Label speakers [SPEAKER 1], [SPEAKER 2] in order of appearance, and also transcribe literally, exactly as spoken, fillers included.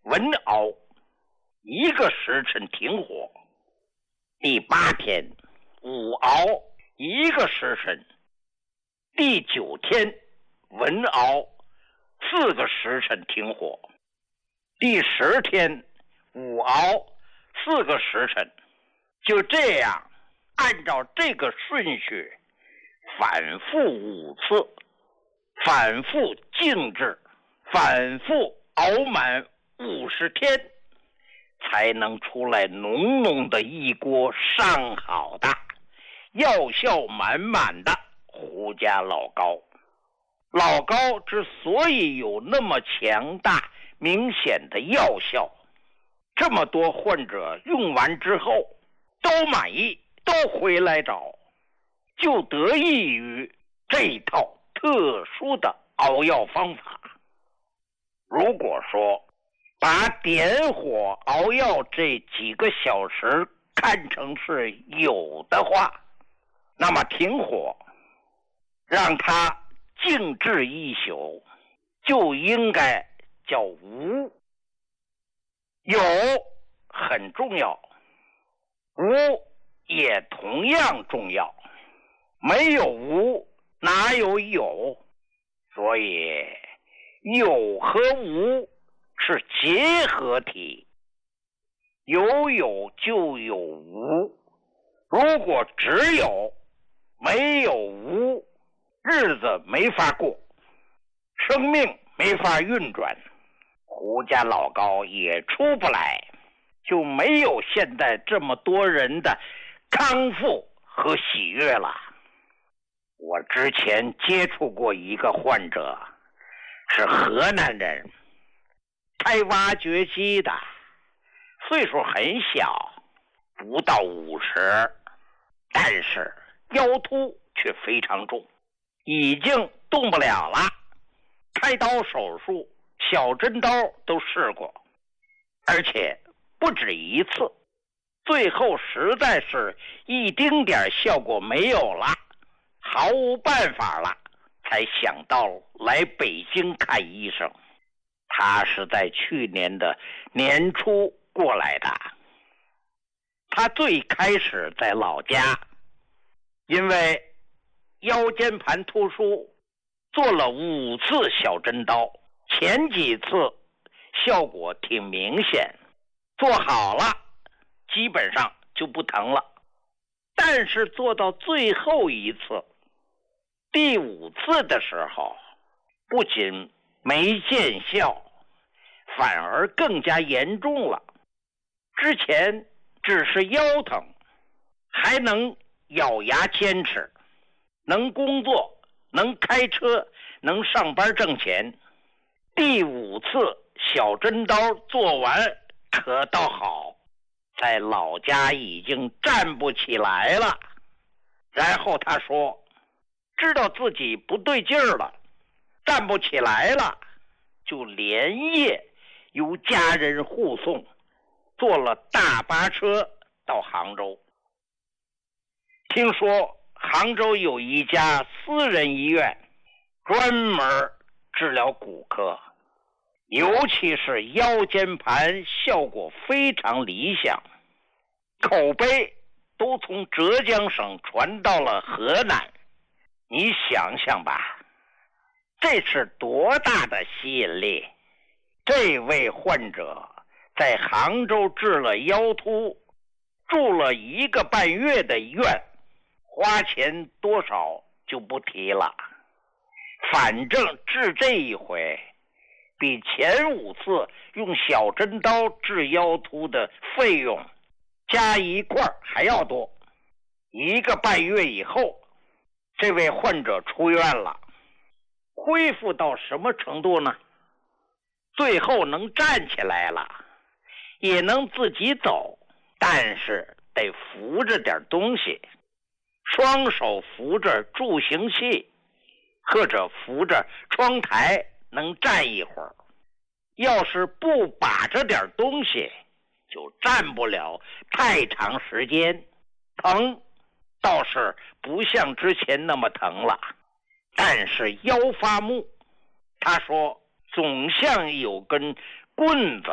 [SPEAKER 1] 文熬，一个时辰停火。第八天午熬，一个时辰。第九天文熬，四个时辰停火。第十天午熬，四个时辰。就这样按照这个顺序反复五次，反复静置，反复熬满五十天，才能出来浓浓的一锅上好的药效满满的胡家老膏。老膏之所以有那么强大明显的药效，这么多患者用完之后都满意，都回来找，就得益于这套特殊的熬药方法。如果说把点火熬药这几个小时看成是有的话，那么停火让它静置一宿就应该叫无。有很重要，无也同样重要，没有无哪有有？所以有和无是结合体，有有就有无。如果只有没有无，日子没法过，生命没法运转，胡家老膏也出不来，就没有现在这么多人的康复和喜悦了。我之前接触过一个患者，是河南人，开挖掘机的，岁数很小，不到五十，但是腰突却非常重，已经动不了了，开刀手术小针刀都试过，而且不止一次，最后实在是一丁点效果没有了，毫无办法了，才想到来北京看医生。他是在去年的年初过来的。他最开始在老家，因为腰间盘突出，做了五次小针刀，前几次效果挺明显，做好了基本上就不疼了。但是做到最后一次，第五次的时候，不仅没见效，反而更加严重了。之前只是腰疼，还能咬牙坚持，能工作，能开车，能上班挣钱。第五次小针刀做完可倒好，在老家已经站不起来了。然后他说知道自己不对劲儿了，站不起来了，就连夜由家人护送，坐了大巴车到杭州。听说杭州有一家私人医院，专门治疗骨科，尤其是腰间盘效果非常理想，口碑都从浙江省传到了河南。你想想吧，这是多大的吸引力。这位患者在杭州治了腰突，住了一个半月的院，花钱多少就不提了，反正治这一回比前五次用小针刀治腰突的费用加一块还要多。一个半月以后，这位患者出院了，恢复到什么程度呢？最后能站起来了，也能自己走，但是得扶着点东西，双手扶着助行器或者扶着窗台能站一会儿。要是不把着点东西，就站不了太长时间。疼倒是不像之前那么疼了，但是腰发木，他说总像有根棍子